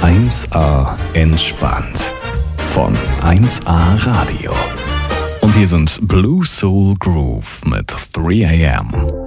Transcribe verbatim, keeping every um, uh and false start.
eins A entspannt von eins A Radio. Und hier sind Blue Soul Groove mit drei A M.